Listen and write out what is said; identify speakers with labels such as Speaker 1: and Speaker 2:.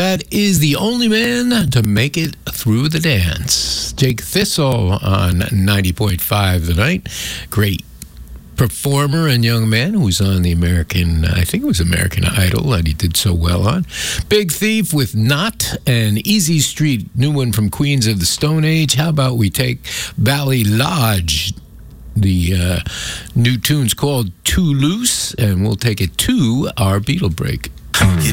Speaker 1: That is The Only Man to Make It Through the Dance. Jake Thistle on 90.5 tonight. Great performer and young man who was on the American Idol that he did so well on. Big Thief with Not and Easy Street, new one from Queens of the Stone Age. How about we take Bally Lodge? The new tune's called Too Loose, and we'll take it to our Beatle break.